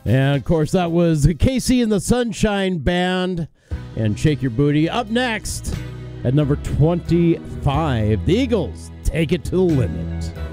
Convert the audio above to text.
And, of course, that was Casey and the Sunshine Band and Shake Your Booty. Up next, at number 25, the Eagles, Take It to the Limit.